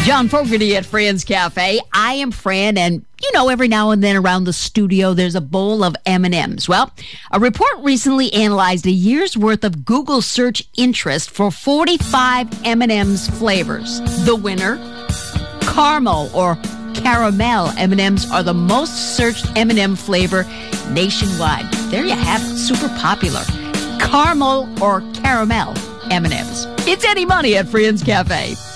John Fogerty at Fran's Cafe. I am Fran, and every now and then around the studio, there's a bowl of M&Ms. Well, a report recently analyzed a year's worth of Google search interest for 45 M&Ms flavors. The winner, caramel or caramel M&Ms are the most searched M&M flavor nationwide. There you have it, super popular. Caramel or caramel M&Ms. It's Eddie Money at Fran's Cafe.